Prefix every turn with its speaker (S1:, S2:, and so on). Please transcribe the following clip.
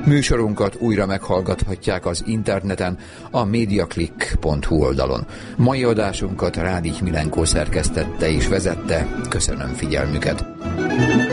S1: Műsorunkat újra meghallgathatják az interneten, a mediaclick.hu oldalon. Mai adásunkat Rádich Milenkó szerkesztette és vezette. Köszönöm figyelmüket!